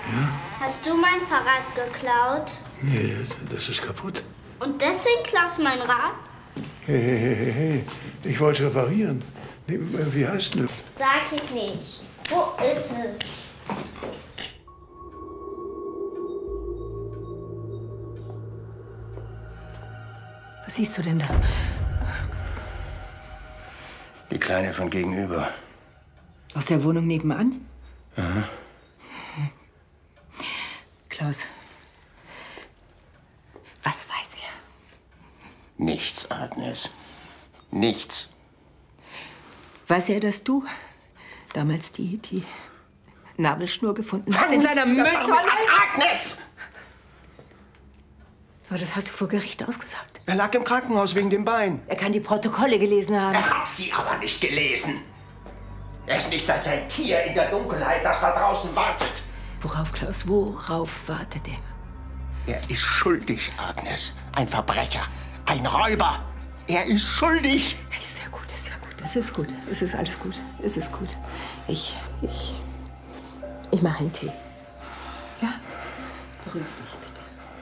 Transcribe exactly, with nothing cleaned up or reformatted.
Ja? Hast du mein Fahrrad geklaut? Nee, das ist kaputt. Und deswegen klaust du mein Rad? Hey, hey, hey, hey, hey. Ich wollte es reparieren. Nee, wie heißt du? Sag ich nicht. Wo ist es? Was siehst du denn da? Die Kleine von gegenüber. Aus der Wohnung nebenan? Aha. Klaus, was weiß er? Nichts, Agnes. Nichts. Weiß er, dass du damals die, die Nabelschnur gefunden hast in seiner Mülltonne? Agnes! Aber das hast du vor Gericht ausgesagt. Er lag im Krankenhaus wegen dem Bein. Er kann die Protokolle gelesen haben. Er hat sie aber nicht gelesen. Er ist nicht als ein Tier in der Dunkelheit, das da draußen wartet. Worauf, Klaus? Worauf wartet er? Er ist schuldig, Agnes. Ein Verbrecher. Ein Räuber. Er ist schuldig. Ist sehr gut, ist sehr gut. Es ist gut. Es ist alles gut. Es ist gut. Ich, ich, ich mache einen Tee. Ja? Beruhig dich.